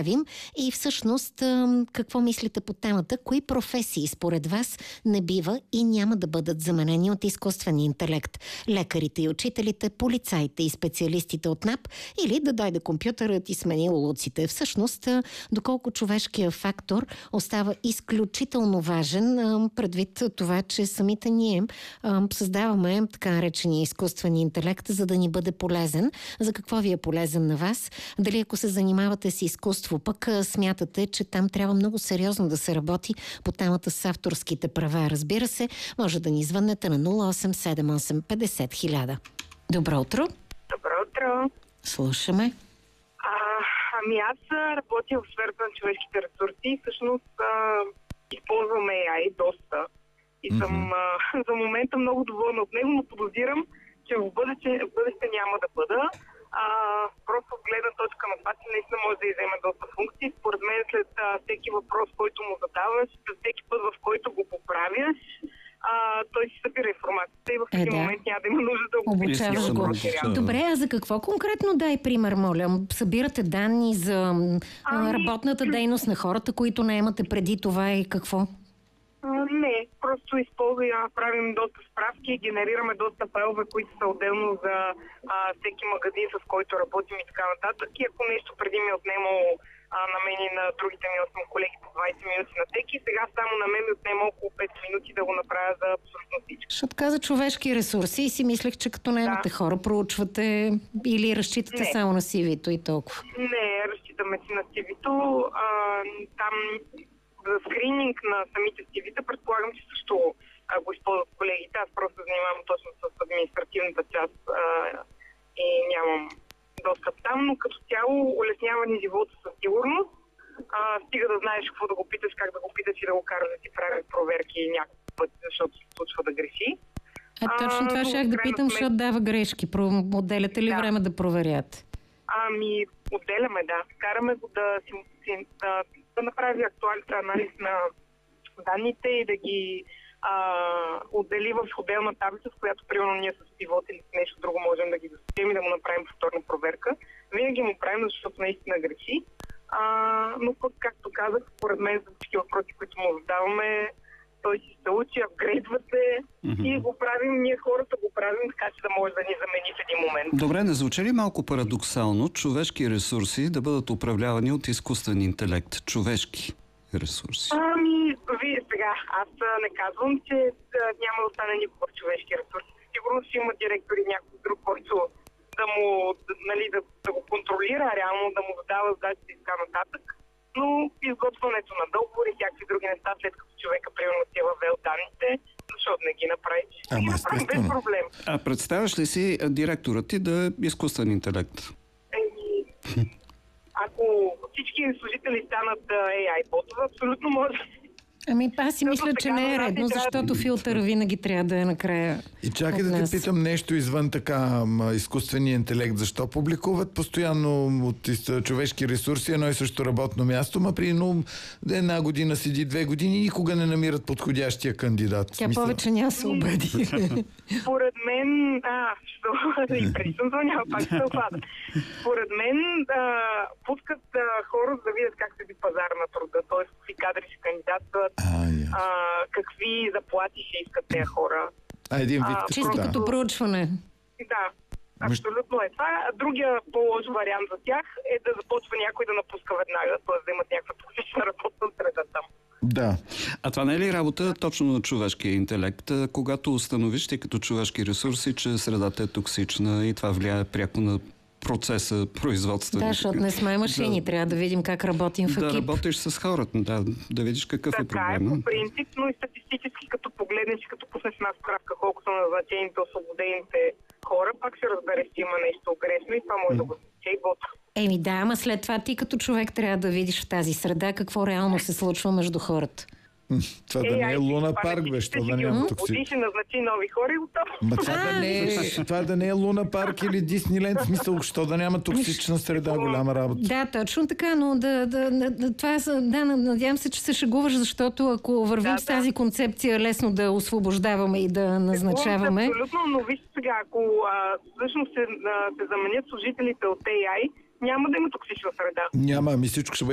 правим и всъщност какво мислите по темата? Кои професии според вас не бива и няма да бъдат заменени от изкуствения интелект? Лекарите и учителите, полицаите и специалистите от НАП или да дойде компютърът и смени улуците? Всъщност, доколко човешкият фактор остава изключително важен предвид това, че самите ние създаваме така наречения изкуствен интелект, за да ни бъде полезен. За какво ви е полезен на вас? Дали ако се занимавате с изкуство, пък смятате, че там трябва много сериозно да се работи по темата с авторските права. Разбира се, може да ни звъннете на 0878 50 000. Добро утро! Добро утро! Слушаме. Аз работя в сферата на човешките ресурси и всъщност използвам AI доста. И съм за момента много доволна от него, но подозирам, че в бъдеще няма да бъда. Просто от гледна точка на това, че наистина може да изземе доста функции. Според мен след всеки въпрос, който му задаваш, след всеки път, в който го поправяш, той си събира информацията и в един момент няма да има нужда да го обучаваш го. Добре, а за какво конкретно дай пример, моля? Събирате данни за работната дейност на хората, които наемате преди това и какво? Не, просто правим доста справки, генерираме доста файлове, които са отделно за всеки магазин, с който работим и така нататък. И ако нещо преди ми е отнемало на мен и на другите ми 8 колеги по 20 минути на всеки, сега само на мен ми отнема около 5 минути да го направя за абсолютно всичко. Защото каза човешки ресурси и си мислех, че като наемате хора, проучвате или разчитате само на CV-то и толкова. Не, разчитаме си на CV-то. Там за скрининг на самите CV-та предполагам, че също го използват колегите. Аз просто занимавам точно с административната част и нямам достъп там, но като цяло улеснява ни живота със сигурност. Стига да знаеш какво да го питаш, как да го питаш и да го караш да си прави проверки някакъв път, защото се случва да греши. Точно това щях да питам, защото дава грешки. Отделяте ли време да проверяте? Отделяме, да. Караме го да направи актуален анализ на данните и да ги отдели в отделна таблица, в която примерно ние с пивот или нещо друго можем да ги засечем и да му направим повторна проверка. Винаги му правим, защото наистина греши. Но пък, както казах, според мен за всички въпроси, които му задаваме, той си се учи, апгрейдва се и го правим, ние хората го правим така, че да може да ни замени в един момент. Добре, не звучи ли малко парадоксално човешки ресурси да бъдат управлявани от изкуствен интелект? Човешки ресурси. Вие сега, аз не казвам, че няма да остане никога човешки ресурси. Сигурно ще има директор и някой друг, който да му, да го контролира, реално да му задава задачите и така нататък. Но изготвянето на договори и всякакви други неща, след като човека примерно си е въвел данните, защото не ги направиш. Без проблем. А представяш ли си директорът ти да е изкуствен интелект? Ако всички служители станат AI ботове, абсолютно може. Аз си мисля, че не е редно, защото филтър винаги трябва да е накрая. И чакай да те питам нещо извън така изкуствения интелект. Защо публикуват постоянно от човешки ресурси едно и също работно място, при една година седи 2 години и никога не намират подходящия кандидат? Тя повече няма се обади. Според мен... и преди съм звъняла, пак се опада. Според мен пускат хора да видят как седи пазар на труда, т.е. какви кадри ще кандидатстват, какви заплати ще искат тези хора. Един вид чисто като проучване. Да, абсолютно е това. Другия по-лош вариант за тях е да започва някой да напуска веднага, т.е. да имат някаква токсична работна среда там. Да. А това не е ли работа точно на човешкия интелект, когато установиш ти като човешки ресурси, че средата е токсична и това влияе пряко на процеса, производство? Да, защото не сме машини, трябва да видим как работим в екип. Да работиш с хората, да видиш какъв е проблема. Така е, по принцип, но и статистически, като погледнеш, като пуснеш една справка, колко са назначените, освободените хора, пак ще разбереш, че има нещо грешно и това може да го засече и бота. Да, ама след това ти като човек трябва да видиш в тази среда какво реално се случва между хората. Това да не е Луна парк, бе, що да няма токсичност. Ще назначи нови хора и готово. Това да не е Луна парк или Дисниленд, в смисъл, що да няма токсична среда, голяма работа. Да, точно така, но надявам се, че се шегуваш, защото ако вървим с тази концепция лесно да освобождаваме и да назначаваме. Абсолютно, но вижте сега, ако всъщност се заменят служителите от AI, няма да има токсична среда. Няма, всичко ще